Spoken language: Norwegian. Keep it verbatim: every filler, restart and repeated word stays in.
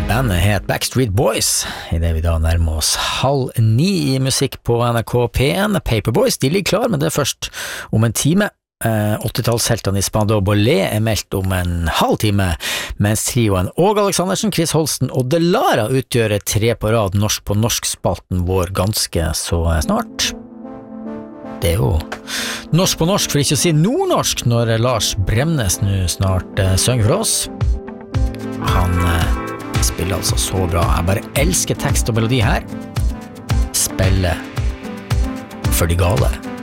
Bandet het Backstreet Boys, I det vi da nærmer oss halv ni I musikk på N R K P one. Paperboys, de ligger klar, men det er først om en time. Eh, åttitallsheltene I Spandau Ballet er meldt om en halv time, mens trioen Åge Aleksandersen, Chris Holsten og Delara utgjør tre på rad norsk på norsk-spalten vår ganske så snart. Det er jo norsk på norsk, for ikke å si nordnorsk, når Lars Bremnes nå snart eh, synger for oss. Han eh, spiller altså så bra. Jeg bare elsker tekst og melodi her. Spiller for de gale.